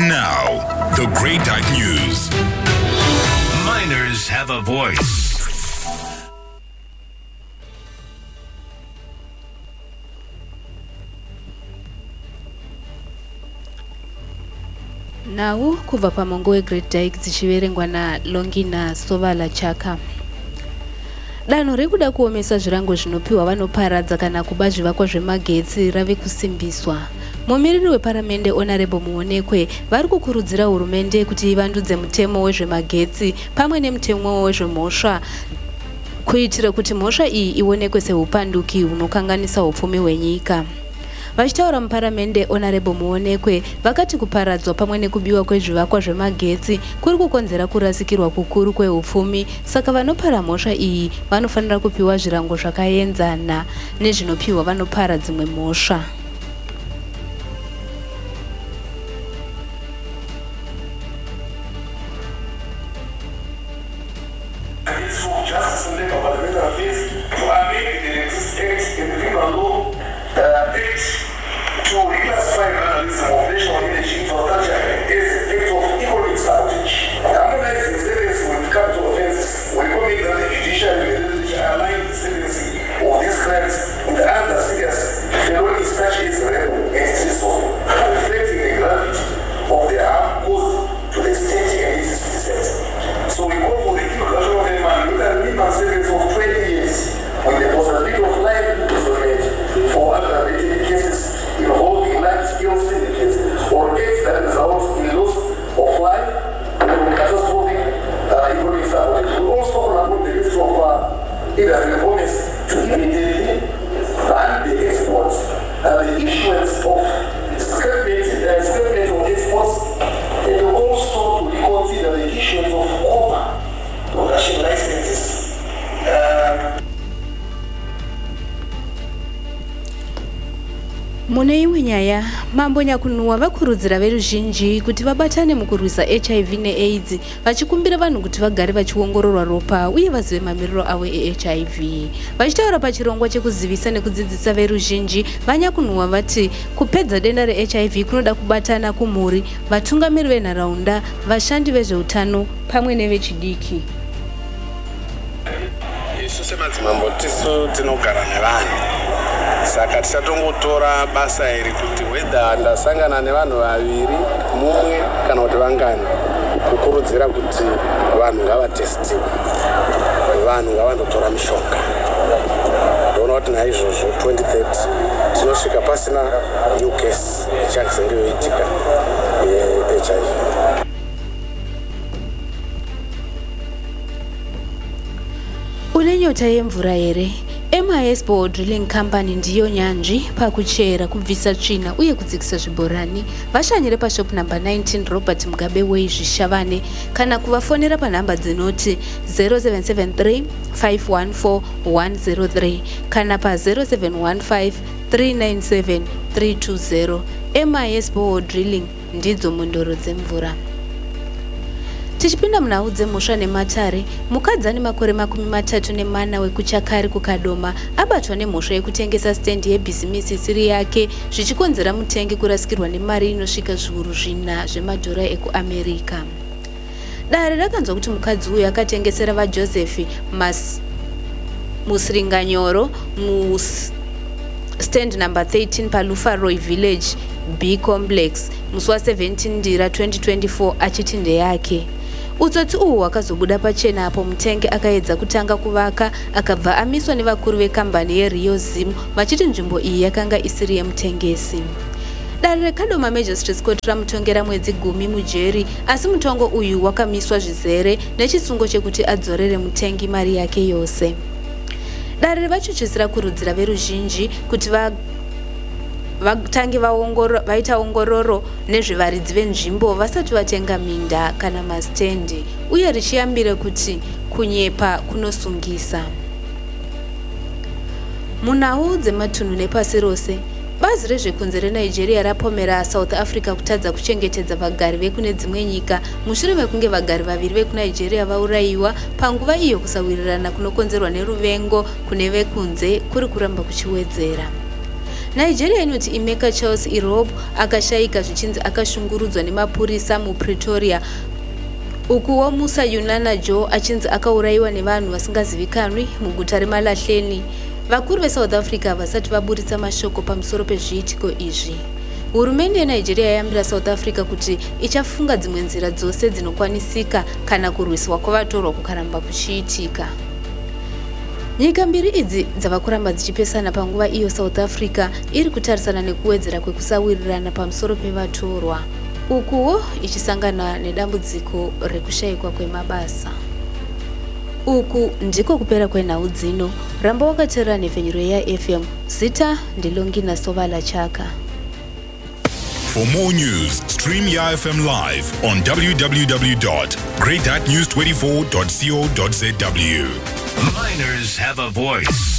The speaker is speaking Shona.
And now, the Great Dark News. Miners have a voice. Now kubva pamongo weGreat Dyke dzichiverengwa naLongina Sovala Chaka. Danho rekuda kuomesa zvirango zvinopiwa vanoparadza kana kuba zvivakwa zvemagetsi rave kusimbiswa. Mumiriri weparamende Honorable Muonekwe vari kukurudzira hurumende kuti ivandudze mutemo wezvemagetsi pamwe nemutemo wezvemhosva kuitira kuti mhosva iyi ionekwe seupanduki hunokanganisa upfumi hwenyika. Vachitaura muparamende Honorable Muonekwe vakati kuparadzwa pamwe nekubiwa kwezvivakwa zvemagetsi kuri kukonzera kurasikirwa kukuru kweupfumi, saka vanopara mhosva iyi vanofanira kupiwa zvirango zvakaenzana nezvinopiwa vanopara dzimwe mhosva. To reclassify journalism of national energy infrastructure as an act of economic sabotage. Harmonizing sentencing when it comes to offences, we recommend that the judiciary and the legislature align the sentencing of these crimes with the other serious felonies such as rape and treason, reflecting the gravity of the harm caused to the state and its citizens. So we call for the introduction of a man with a minimum sentence of 20 years with the possibility of life imprisonment for aggravated cases involving large-scale syndicates or acts that result in loss of life and catastrophic economic sabotage. We also promote the list of industry owners to immediately ban the export, the issuance of scrapment of exports, and also to reconsider the issuance of copper production licenses. Mune imwe nyaya, Mambo Nyakunua vakurudzira veruzhinji kuti vabatane mukurwisa HIV neAIDS, vachikumbira vanhu kuti vagare vachiongororwa ropa uye vazive mamiriro avo eHIV. Vachitaura pachirongwa chekuzivisa nekudzidzisa veruzhinji, vaNyakunua vati kupedza denda reHIV kunoda kubatana kumhuri, vatungamiri venharaunda, vashandi vezveutano pamwe nevechidiki. Isu semadzimambo tisu tinogara nevanhu, saka tichatongotora basa iri kuti wedha ndasangana nevanhu vaviri mumwe kana kuti vangani, kukurudzira kuti vanhu ngavatestiwe, vanhu ngavandotora mishonga. Ndoona kuti naizvozvo 2030 tinosvika pasina new case ichazenge yoitika yeHIV. Une nyota yemvura here? MIS Bore Drilling Company ndiyo nyanzvi pakuchera, kubvisa tsvina uye kudzikisa zvibhorani. Vashanyire pashop number 19 Robert Mugabe Way Zvishavane kana kuvafonera panhamba dzinoti 0773 514 103 kana pa 0715 397 320. MIS Bore Drilling ndidzo mondoro dzemvura. Tichipinda munhau dzemhosva nematare, mukadzi ane makore 34 wekuchakari kuKadoma abatwa nemhosva yekutengesa stendi yebhizimisi isiri yake, zvichikonzera mutengi kurasikirwa nemari inosvika zviuru 4 zvemadhora ekuAmerica. Dare rakanzwa kuti mukadzi uyu akatengesera vaJoseph Musiringanyoro stand number 13 paLufa Roy Village B Complex musi wa17 Ndira 2024 achiti ndeyake. Utsotsi uhu hwakazobuda pachena apo mutengi akaedza kutanga kuvaka akabva amiswa nevakuru vekambani yeRio Zim vachiti nzvimbo iyi yakanga isiri yemutengesi. Dare reKadoma Magistrates Court ramutongera mwedzi 10 mujeri, asi mutongo uyu wakamiswa zvizere nechisungo chekuti adzorere mutengi mari yake yose. Dare revachuchisi kurudzira veruzhinji kuti vatange vaita ongororo nezvivaridzi venzvimbo vasati vatenga minda kana mastendi, uye richiyambire kuti kunyepa kunosungisa. Munhau dzematunhu nepasi rose, bazi rezvekunze reNigeria rapomera South Africa kutadza kuchengetedza vagari vekune dzimwe nyika mushure mekunge vagari vaviri vekuNigeria vaurayiwa panguva iyo kusawirirana kunokonzerwa neruvengo kune vekunze kuri kuramba kuchiwedzera. Nigeria inoti Emeka Charles Irob akashayika zvichinzi akashungurudzwa nemapurisa muPretoria, ukuwo Musa Yunana Joe achinzi akaurayiwa nevanhu vasingazivikanwi muguta reMalahleni. Vakuru veSouth Africa vasati vaburitsa mashoko pamusoro pezviitiko izvi. Hurumende yeNigeria yayambira South Africa kuti ichafunga dzimwe nzira dzose dzinokwanisika kana kurwiswa kwavatorwa kukaramba kuchiitika. Nyika mbiri idzi dzava kuramba dzichipesana panguva iyo South Africa iri kutarisana nekuwedzera kwekusawirirana pamusoro pevatorwa, ukuwo ichisangana nedambudziko rekushayikwa kwemabasa. Uku ndiko kupera kwenhau dzino. Ramba wakateerera nhefenyuro yaFM. Zita ndilongina Sovala Chaka. For more news, stream Yaya FM live on www.great.news24.co.zw. Miners have a voice.